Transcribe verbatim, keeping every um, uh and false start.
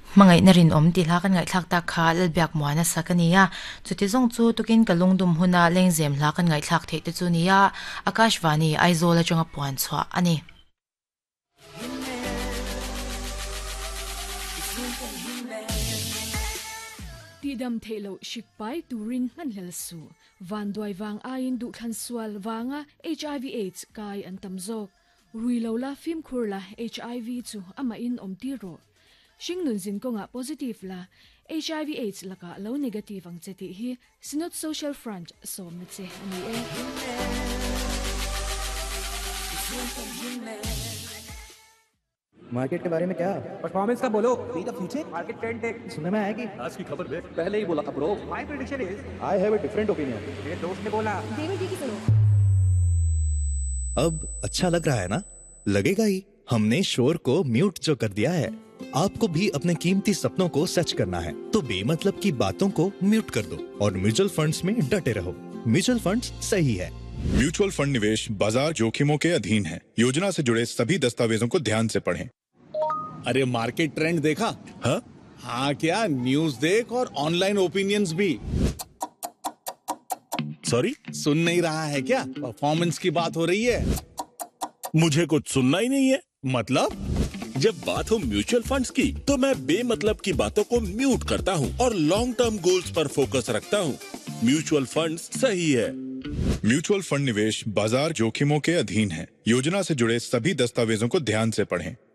mangai narin om ti hla kan ngai thlak ta kha lal biak muana sakania chuti zong chu tukin kalungdum huna lengzem hla kan ngai thlak the te chu nia Akashvani aizola changa puan chwa ani tidam thelo shikpai turin ngan helsu vanduai wang ain du khan swal wanga H I V AIDS kai antamzok ruilola film khurla H I V chu ama in omti ro shingnun zin konga positive la H I V AIDS laka lo negative ang cheti hi Sinod Social Front som na che ani e market के बारे में क्या performance का बोलो be the future market trend take सुनने में आया कि आज की खबर देख पहले ही बोला था bro my prediction is I have a different opinion मेरे दोस्त ने बोला देवर जी की सुनो अब अच्छा लग रहा है ना लगेगा ही हमने शोर को म्यूट जो कर दिया है आपको भी अपने कीमती सपनों को सच करना है तो बेमतलब की बातों को म्यूट कर दो और म्यूचुअल फंड्स में डटे रहो म्यूचुअल फंड्स सही है म्यूचुअल फंड निवेश बाजार जोखिमों के अधीन है योजना से जुड़े सभी दस्तावेजों को ध्यान से पढ़ें। अरे मार्केट ट्रेंड देखा? हाँ हाँ क्या न्यूज़ देख और ऑनलाइन ओपिनियंस भी। सॉरी सुन नहीं रहा है क्या? परफॉर्मेंस की बात हो रही है। मुझे कुछ सुनना ही नहीं है। मतलब जब बात हो म्यूचुअल फंड्स की तो मैं बेमतलब की बातों को म्यूट करता हूँ और लॉन्ग टर्म गोल्स पर फोकस रखता हूँ। म्यूचुअल फंड्स सही है। म्यूचुअल फंड निवेश बाजार जोखिमों के अधीन है योजना से जुड़े सभी दस्तावेजों को ध्यान से पढ़ें।